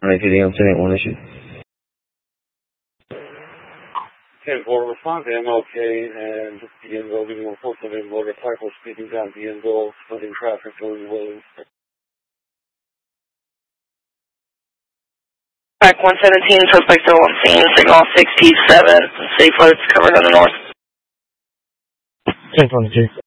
Alright, PD, I'm 10-8-1 issue. 10-4, respond to MLK and DNVille, leaving on 478 motorcycle speeding down DNVille, splitting traffic going Williams. Back 117, suspect still on scene, signal 67, safe roads covered on the north. 10-22.